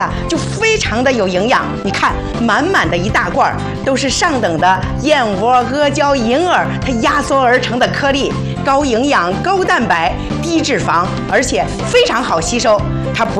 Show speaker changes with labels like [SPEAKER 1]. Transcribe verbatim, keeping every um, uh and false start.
[SPEAKER 1] 就非常的有营养。你看，满满的一大罐都是上等的燕窝、阿胶、银耳它压缩而成的颗粒，高营养、高蛋白、低脂肪，而且非常好吸收。它不